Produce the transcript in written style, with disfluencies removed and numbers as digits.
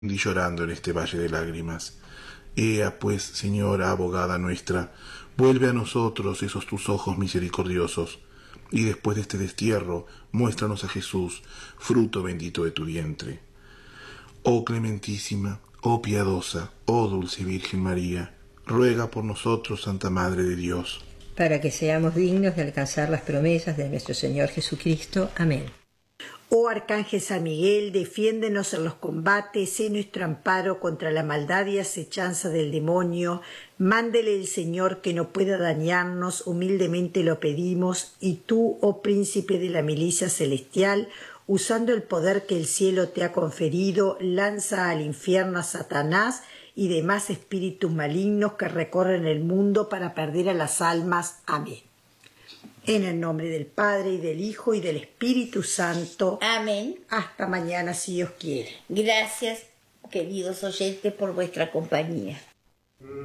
y llorando en este valle de lágrimas. Ea, pues, Señora, abogada nuestra, vuelve a nosotros esos tus ojos misericordiosos, y después de este destierro, muéstranos a Jesús, fruto bendito de tu vientre. Oh clementísima, oh piadosa, oh dulce Virgen María, ruega por nosotros, Santa Madre de Dios, para que seamos dignos de alcanzar las promesas de nuestro Señor Jesucristo. Amén. Oh Arcángel San Miguel, defiéndenos en los combates, sé nuestro amparo contra la maldad y acechanza del demonio. Mándele el Señor que no pueda dañarnos, humildemente lo pedimos, y tú, oh príncipe de la milicia celestial, usando el poder que el cielo te ha conferido, lanza al infierno a Satanás y demás espíritus malignos que recorren el mundo para perder a las almas. Amén. En el nombre del Padre, y del Hijo, y del Espíritu Santo. Amén. Hasta mañana, si Dios quiere. Gracias, queridos oyentes, por vuestra compañía.